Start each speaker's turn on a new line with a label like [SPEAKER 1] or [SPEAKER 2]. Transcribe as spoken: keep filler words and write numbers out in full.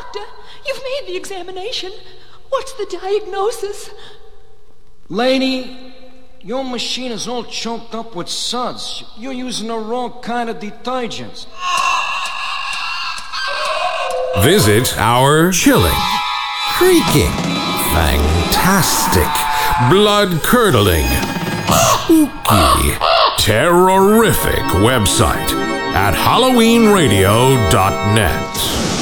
[SPEAKER 1] Doctor, you've made the examination. What's the diagnosis?
[SPEAKER 2] Lady, your machine is all choked up with suds. You're using the wrong kind of detergents.
[SPEAKER 3] Visit our chilling, freaking, fantastic, blood-curdling, spooky, terrorific website at halloween radio dot net.